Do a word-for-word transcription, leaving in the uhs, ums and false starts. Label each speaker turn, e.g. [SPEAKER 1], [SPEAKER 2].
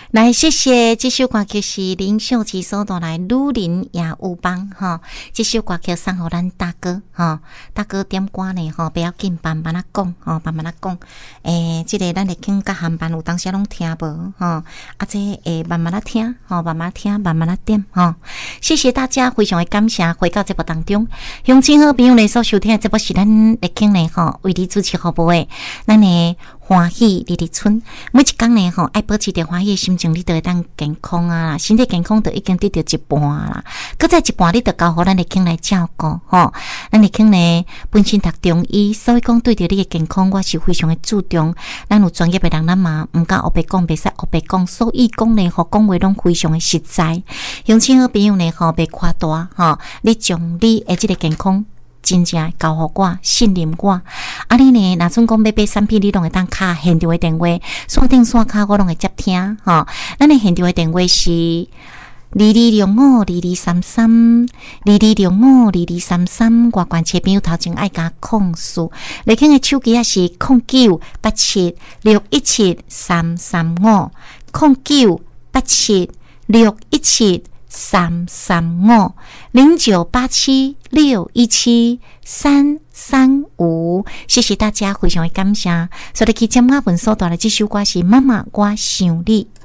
[SPEAKER 1] 来，谢谢这首歌曲是林秀琪所带来《女人也有帮》哈。这首歌曲送给咱大哥哈，大哥点歌呢哈，不要紧，慢慢啊讲哈，慢慢啊讲。诶，这个咱的听甲韩版有当时拢听无哈，啊这诶慢慢啊听哈，慢慢听，慢慢啊点哈。谢谢大家，非常的感谢，回到节目当中，乡亲好朋友呢所收听的节目是咱的听呢哈，为你主持服务的，咱呢。欢喜日日春，每一天呢吼，爱保持着欢喜的心情，你就会当健康啊，身体健康就已经得到一半啦。搁再一半，你就交互咱的囝来照顾吼。咱的囝呢本身读中医，所以讲对着你的健康，我是非常的注重。咱有专业的人，咱嘛毋敢黑白讲，袂使黑白讲，所以讲呢，吼讲话拢非常的实在。乡亲好朋友呢，吼袂夸大吼，你将你的这个健康。真正交互我，信任我。啊，你呢？若总讲要买产品，你拢会当卡现场的电话，线顶线卡我拢会接听吼。咱的现场的电话是二二六五二二三三，二二六五二二三三。外观车朋友头前爱加控诉，你看的手机也是零九八七六一七三三五，零九八七六一七。三三五零九八七六一七三三五，谢谢大家，非常的感谢。所以去节目本所带来这首歌是《妈妈我想你》。